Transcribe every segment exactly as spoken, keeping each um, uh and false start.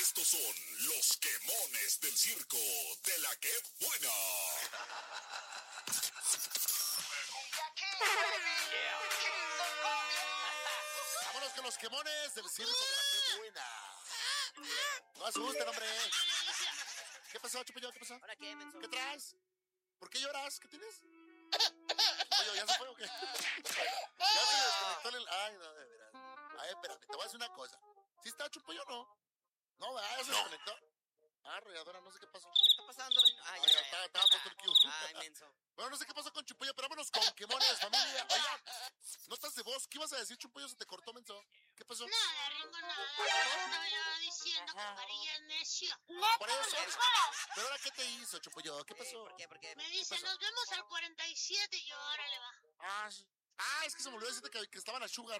Estos son los quemones del circo de la que buena. Vámonos con los quemones del circo de la que buena. No asusten, hombre. ¿Qué pasó, Chupillo? ¿Qué pasó? ¿Ahora qué, menso? ¿Qué traes? ¿Por qué lloras? ¿Qué tienes? Oye, ¿ya se fue o qué? Ya se le desconectó el... Ay, no, de veras. Ay, espérame, te voy a decir una cosa. ¿Sí está Chupillo o no? No, ¿verdad? ¿Ya se desconectó? Ah, arrolladora, no sé qué pasó. ¿Qué está pasando, Rino? Ah, Ay, ya, ya, ya, estaba, ya. estaba puesto el Q. Ay, menso. Bueno, no sé qué pasó con Chupillo, pero vámonos con quemones, familia. Oiga, notas de voz. ¿Qué ibas a decir, Chupillo? Se te cortó, menso. ¿Qué pasó? Nada, Ringo, nada. Estaba yo diciendo que Parilla es necio. Por eso. ¿Pero ahora qué te hizo, Chupillo? ¿Qué pasó? ¿Por qué? ¿Por qué? Me dice, pasó? nos vemos al cuarenta y siete y yo, órale, va. Ah, sí. Ah, es que se me olvidó decirte que, que estaban a Sugar.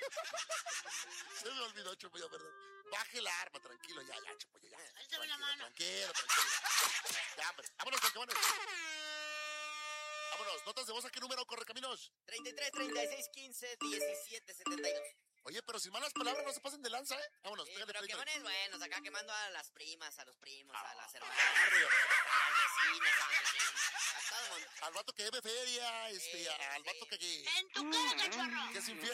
Se me olvidó, Chupillo, perdón. Baje el arma, tranquilo, ya, ya, Chupillo, ya. Álzame la mano. Tranquilo, tranquilo. Ya, hombre. Vámonos con quemones. Vámonos. Notas de voz, ¿a qué número corre caminos? treinta y tres, treinta y seis, quince, diecisiete, setenta y dos. Oye, pero sin malas palabras no se pasen de lanza, ¿eh? Vámonos, Sí, pégale pero pleito. quemones buenos, acá quemando a las primas, a los primos, a las hermanas, Ah, a las vecinas, a los vecinos, a todo el mundo. al vato que debe feria, este, Sí, al sí. vato que, que, En tu cara, cachorro. que es infiel.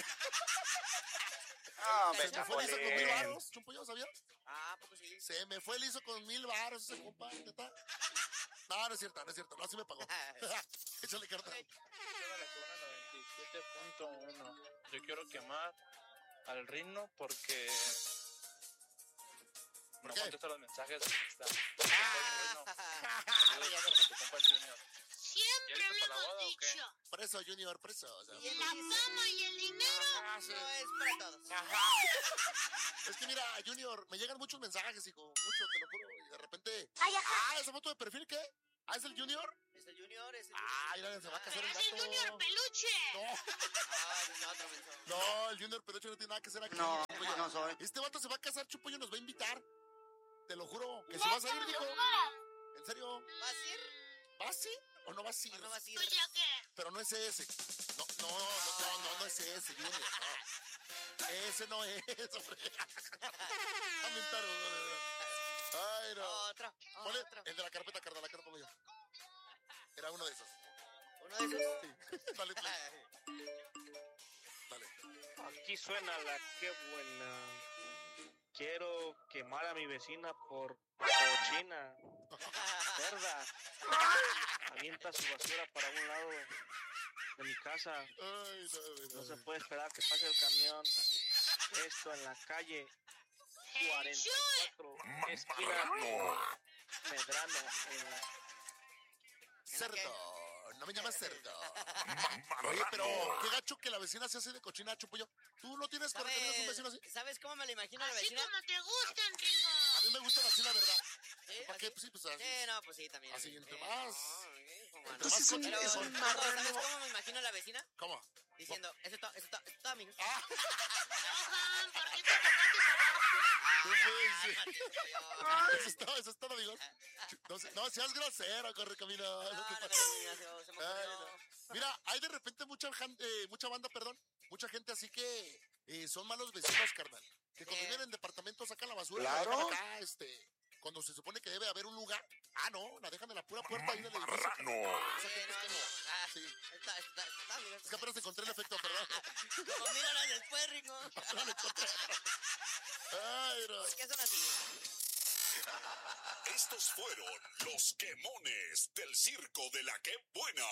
Ah, Se me fue liso con mil varos, Chupillo, ¿sabías? Ah, poco sí. Se me fue liso con mil varos ese compa, neta. No, no es cierto, no es cierto, no, así me pagó. Échale carta. noventa y siete punto uno. Yo quiero quemar al Rino porque ¿Por no qué? contesta los mensajes de Insta. Ah, Saludos para tu compa el Junior. Siempre ¿Ya lo listo para la hemos boda o qué? dicho. Preso, Junior, preso. O sea. Y el La fama y el dinero. Ah, sí. no es para todos. Ajá. Es que mira, Junior, me llegan muchos mensajes, hijo, mucho, te lo juro, y de repente... Ah, ¿esa foto de perfil qué? ¿Ah, es el Junior? Es el Junior, es el Ah, mira, se va a casar el Es el gato. Junior Peluche. No, Ah, es otro menso. no, el Junior Peluche no tiene nada que hacer aquí. No, Chupillo. no soy. Este vato se va a casar, Chupillo, nos va a invitar. Te lo juro, que si vas a ir, dijo. ¿En serio? ¿Vas a ir ¿Vas sí o no vas a ir? o no vas a ir? Pues ya que. Pero no es ese. No, no, no, no, no, no es ese, Junior, no. Ese no es, hombre. También tarugo, de verdad. Ay, no. Otro, Ponle otro. el de la carpeta, carnal, la que lo pongo yo. Era uno de esos. ¿Uno de esos? Sí. Dale, play. Dale. Aquí suena la que buena. Quiero quemar a mi vecina por cochina, cerda. Avienta su basura para un lado de mi casa. Ay, no, No no, se no. puede esperar que pase el camión. Esto en la calle cuarenta y cuatro, esquina Medrano. En la... Cerdo. No me llamas cerdo. Oye, pero qué gacho que la vecina se hace de cochina, Chupillo. ¿Tú no tienes para tener un vecino así? ¿Sabes, ¿Sabes cómo me lo imagino a la Así vecina? como te gustan, Ringo. A mí me gustan así, la verdad. ¿Sí? ¿Para qué? ¿Así? Pues sí, pues así. Sí, no, pues sí, también. Así, Sí, entre no, más. sí, cómo no. Entre más cochino Pero, que son. no, ¿sabes cómo me imagino a la vecina? ¿Cómo? Diciendo, eso es todo, eso es todo, eso es todo, amigos. Ah, Johan, ¿por qué te tocaste abajo? pues, sí. Ah, Eso es todo, eso es todo, amigos. No, se- no seas grosero, corre camino. no, No te no, pases. no, no, se- se me Ay, ocurrió. no. Mira, hay de repente mucha, jan- eh, mucha banda, perdón, mucha gente así que eh, son malos vecinos, carnal. Que cuando Sí. viven en departamentos sacan la basura, Claro. la dejan acá, este, cuando se supone que debe haber un lugar. Ah, no, la dejan en la pura puerta ahí del edificio. No. Esa Sí, gente es no, como, no. Ah, sí. está, está, está, amigos. Es que apenas encontré el efecto, perdón. Como míralo después, Ringo. No lo encontré. Ay, no. ¿Por qué son así? Estos fueron los quemones del circo de la que buena.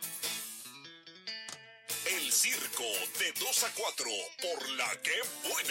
El circo de dos a cuatro por la que buena.